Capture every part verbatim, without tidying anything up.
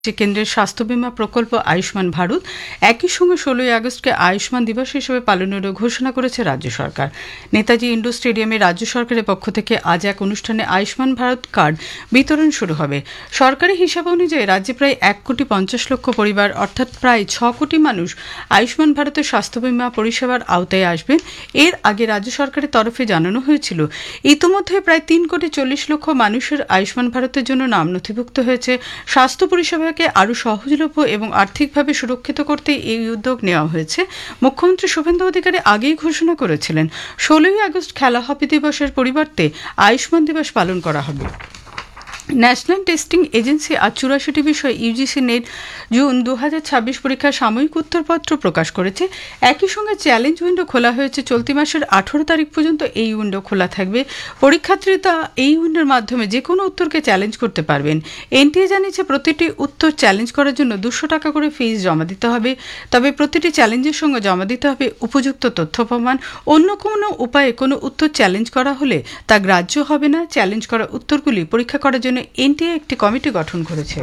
কেন্দ্রের স্বাস্থ্য বীমা প্রকল্প আয়ুষ্মান ভারত একই সঙ্গে ষোলোই আগস্টকে আয়ুষ্মান দিবস হিসেবে পালনেরও ঘোষণা করেছে রাজ্য সরকার। নেতাজি ইন্ডোর স্টেডিয়ামে রাজ্য সরকারের পক্ষ থেকে আজ এক অনুষ্ঠানে আয়ুষ্মান ভারত কার্ড বিতরণ শুরু হবে। সরকারি হিসাব অনুযায়ী রাজ্যে প্রায় এক কোটি পঞ্চাশ লক্ষ পরিবার অর্থাৎ প্রায় ছ কোটি মানুষ আয়ুষ্মান ভারতের স্বাস্থ্য বীমা পরিষেবার আওতায় আসবেন। এর আগে রাজ্য সরকারের তরফে জানানো হয়েছিল ইতিমধ্যে প্রায় তিন কোটি চল্লিশ লক্ষ মানুষের আয়ুষ্মান ভারতের জন্য নাম নথিভুক্ত হয়েছে। স্বাস্থ্য পরিষেবা আরো সহজলভ্য এবং আর্থিকভাবে সুরক্ষিত করতে এই উদ্যোগ নেওয়া হয়েছে। মুখ্যমন্ত্রী শুভেন্দু অধিকারী আগেই ঘোষণা করেছিলেন ষোলোই আগস্ট খেলা হকি দিবসের পরিবর্তে আয়ুষ্মান দিবস পালন করা হবে। ন্যাশনাল টেস্টিং এজেন্সি আজ চুরাশিটি বিষয়ে ইউজিসি নেট জুন দু হাজার ছাব্বিশ পরীক্ষার সাময়িক উত্তরপত্র প্রকাশ করেছে। একই সঙ্গে চ্যালেঞ্জ উইন্ডো খোলা হয়েছে। চলতি মাসের আঠারো তারিখ পর্যন্ত এই উইন্ডো খোলা থাকবে। পরীক্ষার্থীরা এই উইন্ডোর মাধ্যমে যে কোনো উত্তরকে চ্যালেঞ্জ করতে পারবেন। এনটিএ জানিয়েছে প্রতিটি উত্তর চ্যালেঞ্জ করার জন্য দুশো টাকা করে ফিস জমা দিতে হবে। তবে প্রতিটি চ্যালেঞ্জের সঙ্গে জমা দিতে হবে উপযুক্ত তথ্য প্রমাণ। অন্য কোনো উপায়ে কোনো উত্তর চ্যালেঞ্জ করা হলে তা গ্রাহ্য হবে না। চ্যালেঞ্জ করা উত্তরগুলি পরীক্ষা করার জন্য এনটিএ একটি কমিটি গঠন করেছে।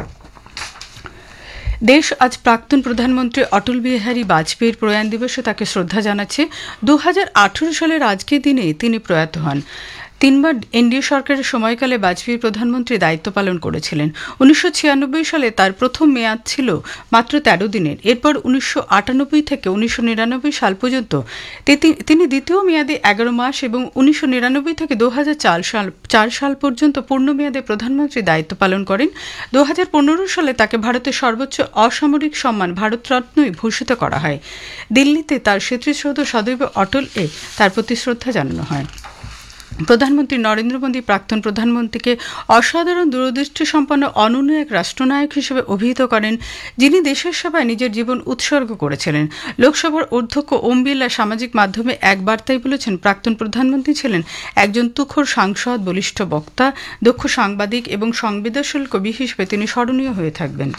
দেশ আজ প্রাক্তন প্রধানমন্ত্রী অটল বিহারী বাজপেয়ীর প্রয়াণ দিবসে তাকে শ্রদ্ধা জানাচ্ছে। দু হাজার আঠারো সালের আজকের দিনে তিনি প্রয়াত হন। তিনবার এনডিএ সরকারের সময়কালে বাজপেয়ী প্রধানমন্ত্রী দায়িত্ব পালন করেছিলেন। উনিশশো ছিয়ানব্বই সালে তার প্রথম মেয়াদ ছিল মাত্র তেরো দিনের। এরপর উনিশশো আটানব্বই থেকে উনিশশো নিরানব্বই সাল পর্যন্ত তিনি দ্বিতীয় মেয়াদে এগারো মাস এবং উনিশশো নিরানব্বই থেকে দু হাজার চার সাল চার সাল পর্যন্ত পূর্ণ মেয়াদে প্রধানমন্ত্রী দায়িত্ব পালন করেন। দু হাজার পনেরো সালে তাকে ভারতের সর্বোচ্চ অসামরিক সম্মান ভারতরত্নই ভূষিত করা হয়। দিল্লিতে তার স্মৃতিসৌধ সদৈব অটল এ তার প্রতি শ্রদ্ধা জানানো হয়। প্রধানমন্ত্রী নরেন্দ্র মোদী প্রাক্তন প্রধানমন্ত্রীকে অসাধারণ দূরদৃষ্টি সম্পন্ন অনন্য এক রাষ্ট্রনায়ক হিসেবে অভিহিত করেন, যিনি দেশের সেবায় নিজের জীবন উৎসর্গ করেছিলেন। লোকসভার অধ্যক্ষ ওম বিড়লা সামাজিক মাধ্যমে এক বার্তায় বলেছেন, প্রাক্তন প্রধানমন্ত্রী ছিলেন একজন তুখোড় সাংসদ, বলিষ্ঠ বক্তা, দক্ষ সাংবাদিক এবং সংবেদনশীল কবি হিসেবে তিনি স্মরণীয় হয়ে থাকবেন।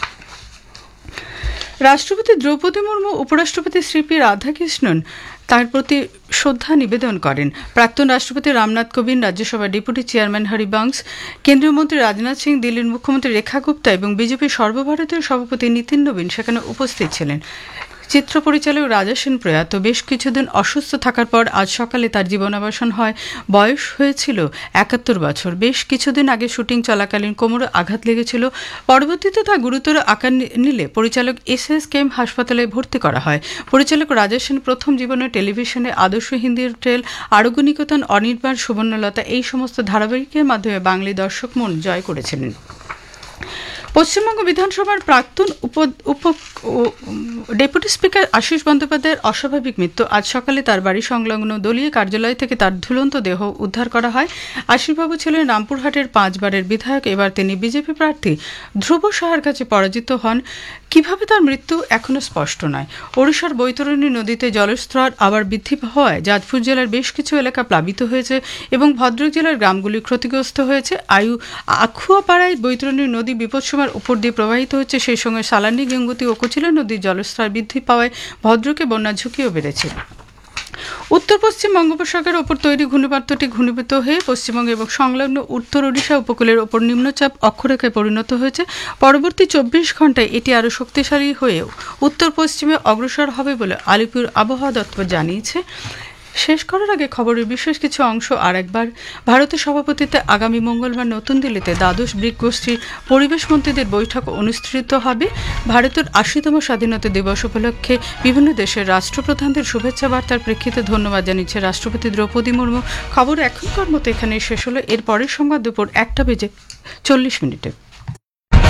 রাষ্ট্রপতি দ্রৌপদী মুর্মু উপরাষ্ট্রপতি শ্রীপি রাধাকৃষ্ণন তার প্রতি শ্রদ্ধা নিবেদন করেন। প্রাক্তন রাষ্ট্রপতি রামনাথ কোবিন্দ, রাজ্যসভার ডেপুটি চেয়ারম্যান হরিবংশ, কেন্দ্রীয় মন্ত্রী রাজনাথ সিং, দিল্লির মুখ্যমন্ত্রী রেখা গুপ্তা এবং বিজেপির সর্বভারতীয় সভাপতি নীতিন নবীন সেখানে উপস্থিত ছিলেন। চিত্র পরিচালক রাজা সেন প্রয়াত। বেশ কিছুদিন অসুস্থ থাকার পর আজ সকালে তার জীবনাবসান হয়। বয়স হয়েছিল একাত্তর বছর। বেশ কিছুদিন আগে শুটিং চলাকালীন কোমরে আঘাত লেগেছিল। পরবর্তীতে তা গুরুতর আকার নিলে পরিচালক এস এস কেম হাসপাতালে ভর্তি করা হয়। পরিচালক রাজা সেন প্রথম জীবনে টেলিভিশনে আদর্শ হিন্দি হোটেল, আরোগ্যনিকেতন, অনির্বাণ, সুবর্ণলতা এই সমস্ত ধারাবাহিকের মাধ্যমে বাঙালি দর্শক মন জয় করেছিলেন। পশ্চিমবঙ্গ বিধানসভার প্রাক্তন উপ উপ ডেপুটি স্পিকার আশিস বন্দ্যোপাধ্যায়ের অস্বাভাবিক মৃত্যু। আজ সকালে তার বাড়ি সংলগ্ন দলীয় কার্যালয় থেকে তার ঝুলন্ত দেহ উদ্ধার করা হয়। আশিসবাবু ছিলেন রামপুরহাটের পাঁচবারের বিধায়ক। এবার তিনি বিজেপি প্রার্থী ধ্রুব সাহার কাছে পরাজিত হন। কিভাবে তার মৃত্যু এখনও স্পষ্ট নয়। ওড়িশার বৈতরণী নদীতে জলস্তর আবার বৃদ্ধি হওয়ায় যাজপুর জেলার বেশ কিছু এলাকা প্লাবিত হয়েছে এবং ভদ্রক জেলার গ্রামগুলি ক্ষতিগ্রস্ত হয়েছে। আয়ু আখুয়াপাড়ায় বৈতরণী নদী বিপদসীমার উপর দিয়ে প্রবাহিত হচ্ছে। সেই সঙ্গে সালানি, গেঙ্গুতি ও কুচিলা নদীর জলস্তর বৃদ্ধি পাওয়ায় ভদ্রকে বন্যার ঝুঁকিও বেড়েছে। উত্তর পশ্চিম বঙ্গোপসাগরের ওপর তৈরি ঘূর্ণিপাতটি ঘনীভূত হয়ে পশ্চিমবঙ্গ এবং সংলগ্ন উত্তর ওড়িশা উপকূলের ওপর নিম্নচাপ অক্ষরেখায় পরিণত হয়েছে। পরবর্তী চব্বিশ ঘন্টায় এটি আরও শক্তিশালী হয়েও উত্তর পশ্চিমে অগ্রসর হবে বলে আলিপুর আবহাওয়া দপ্তর জানিয়েছে। শেষ করার আগে খবরের বিশেষ কিছু অংশ আর একবার। ভারতের সভাপতিত্বে আগামী মঙ্গলবার নতুন দিল্লিতে দ্বাদশ ব্রিক গোষ্ঠীর পরিবেশ মন্ত্রীদের বৈঠক অনুষ্ঠিত হবে। ভারতের আশিতম স্বাধীনতা দিবস উপলক্ষে বিভিন্ন দেশের রাষ্ট্রপ্রধানদের শুভেচ্ছা বার্তার প্রেক্ষিতে ধন্যবাদ জানিয়েছে রাষ্ট্রপতি দ্রৌপদী মুর্মু। খবর এখনকার মতো এখানেই শেষ হলো। এর পরের সংবাদ দুপুর একটা বেজে চল্লিশ মিনিটে।